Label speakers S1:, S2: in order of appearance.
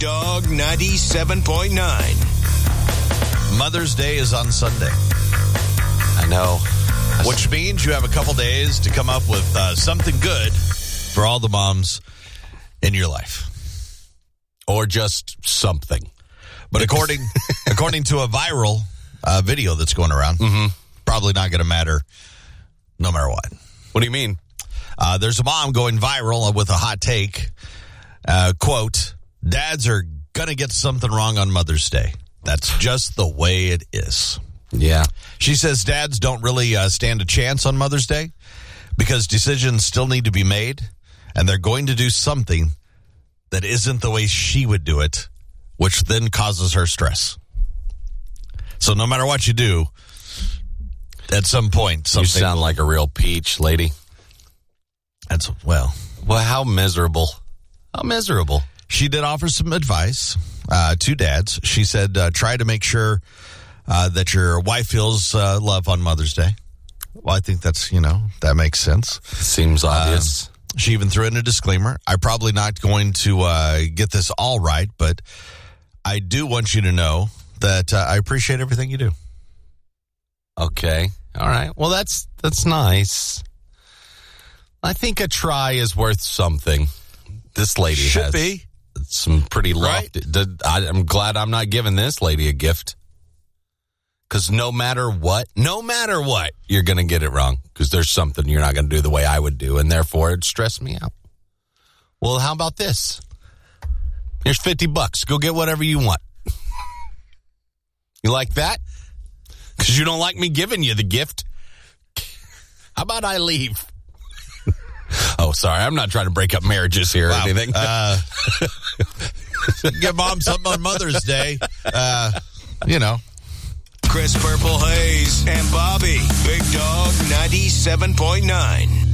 S1: Dog 97.9.
S2: Mother's Day is on Sunday.
S3: I know.
S2: Which means you have a couple days to come up with something good for all the moms in your life.
S3: Or just something.
S2: But according to a viral video that's going around, probably not going to matter no matter what.
S3: What do you mean?
S2: There's a mom going viral with a hot take. Quote, dads are going to get something wrong on Mother's Day. That's just the way it is.
S3: Yeah.
S2: She says dads don't really stand a chance on Mother's Day because decisions still need to be made, and they're going to do something that isn't the way she would do it, which then causes her stress. So no matter what you do, at some point, something...
S3: You sound like a real peach, lady.
S2: Well,
S3: how miserable. How miserable.
S2: She did offer some advice to dads. She said, try to make sure that your wife feels love on Mother's Day. Well, I think that's, that makes sense.
S3: Seems obvious.
S2: She even threw in a disclaimer. I'm probably not going to get this all right, but I do want you to know that I appreciate everything you do.
S3: Okay. All right. Well, that's nice. I think a try is worth something. This lady
S2: should be
S3: some pretty lofty. Right? I'm glad I'm not giving this lady a gift. Because no matter what, you're going to get it wrong. Because there's something you're not going to do the way I would do. And therefore, it stressed me out. Well, how about this? Here's $50. Go get whatever you want. You like that? Because you don't like me giving you the gift. How about I leave? Oh, sorry. I'm not trying to break up marriages here or anything.
S2: Give mom something on Mother's Day.
S1: Chris Purple Hayes and Bobby. Big Dog 97.9.